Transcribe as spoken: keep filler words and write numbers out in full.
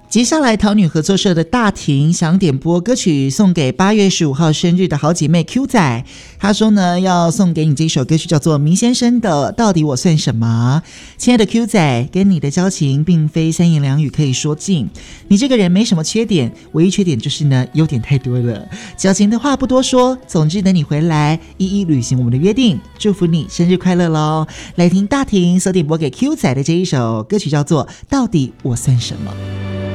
接下来桃女合作社的大婷想点播歌曲送给八月十五号生日的好姐妹 Q 仔，她说呢要送给你这首歌曲叫做明先生的到底我算什么。亲爱的 Q 仔，跟你的交情并非三言两语可以说尽，你这个人没什么缺点，唯一缺点就是呢优点太多了，矫情的话不多说，总之等你回来一一履行我们的约定，祝福你生日快乐咯。来听大婷所点播给 Q 仔的这一首歌曲叫做到底我算什么。